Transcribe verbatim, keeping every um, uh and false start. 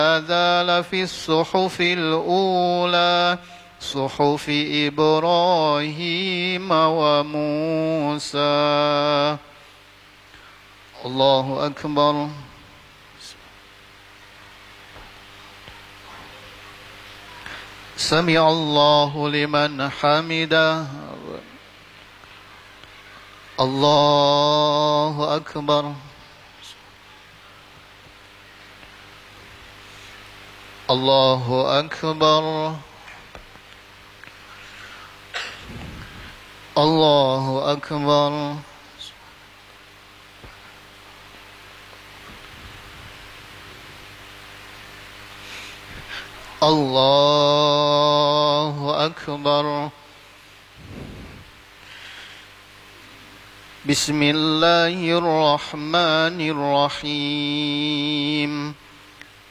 هذا لفي الصحف الأولى صحف إبراهيم وموسى. الله أكبر. سمع الله لمن حمده. الله أكبر. الله أكبر. الله أكبر. الله أكبر. بسم الله الرحمن الرحيم.